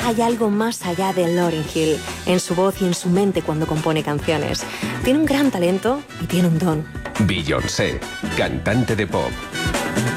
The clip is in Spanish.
hay algo más allá de Lauryn Hill, en su voz y en su mente cuando compone canciones. Tiene un gran talento y tiene un don. Beyoncé, cantante de pop.